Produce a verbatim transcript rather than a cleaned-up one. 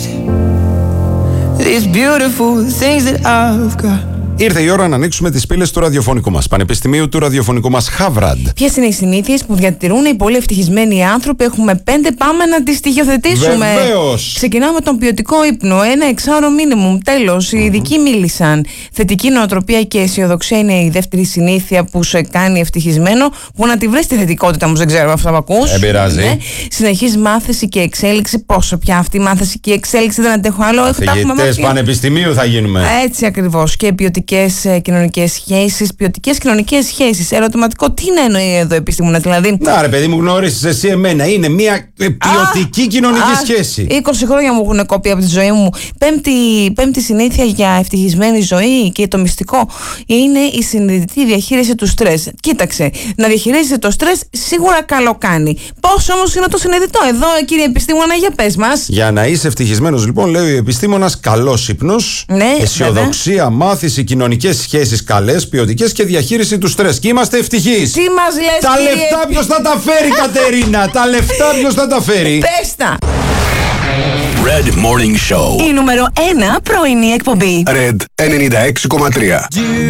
need these beautiful things that I've got. Ήρθε η ώρα να ανοίξουμε τις πύλες του ραδιοφωνικού μας Πανεπιστημίου, του ραδιοφωνικού μας Χαβραντ. Ποιες είναι οι συνήθειες που διατηρούν οι πολύ ευτυχισμένοι άνθρωποι? Έχουμε πέντε, πάμε να τις στοιχειοθετήσουμε. Βεβαίως. Ξεκινάμε με τον ποιοτικό ύπνο. Ένα εξάωρο μίνιμουμ. Τέλος. Οι ειδικοί μίλησαν. Θετική νοοτροπία και αισιοδοξία είναι η δεύτερη συνήθεια που σε κάνει ευτυχισμένο. Που να τη βρει τη θετικότητα όμως, δεν ξέρω αυτά που ακούς. Δεν πειράζει. Ναι. Συνεχής μάθηση και εξέλιξη. Πόσο πια αυτή η μάθηση και η εξέλιξη, δεν αντέχω άλλο. Φοιτητές πανεπιστημίου θα γίνουμε. Έτσι ακριβώς. Και ποιοτικές κοινωνικές σχέσεις. Ποιοτικές κοινωνικές σχέσεις. Ερωτηματικό, τι να εννοεί εδώ επιστήμονα, δηλαδή? Να ρε παιδί μου, γνώρισες εσύ εμένα. Είναι μια ποιοτική κοινωνική α, σχέση. είκοσι χρόνια μου έχουν κόπει από τη ζωή μου. Πέμπτη, πέμπτη συνήθεια για ευτυχισμένη ζωή και το μυστικό είναι η συνειδητή διαχείριση του στρες. Κοίταξε, να διαχειρίζεσαι το στρες σίγουρα καλό κάνει. Πώς όμως είναι το συνειδητό? Εδώ, κύριε επιστήμονα, για πες μας. Για να είσαι ευτυχισμένος, λοιπόν, λέει ο επιστήμονας, καλός ύπνος, ναι, αισιοδοξία, βέβαια. Μάθηση, κοινωνικές σχέσεις καλές, ποιοτικές και διαχείριση του στρες. Και είμαστε ευτυχείς. Τι μας λες, τα κύριε... λεφτά ποιος θα τα φέρει, Κατερίνα? Τα λεφτά ποιος θα τα φέρει? Πες τα. Red Morning Show. Η νούμερο ένα πρωινή εκπομπή. Red ενενήντα έξι κόμμα τρία.